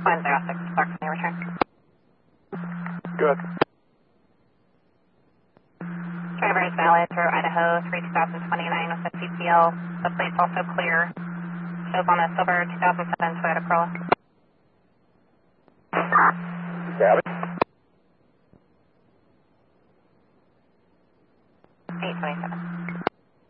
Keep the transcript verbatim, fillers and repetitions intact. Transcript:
one zero six, Clark, can you return? Good. Driver is valid through Idaho, three two thousand twenty-nine with the C C L. The plate's also clear. Shows on a silver two thousand seven Toyota Corolla. Got it.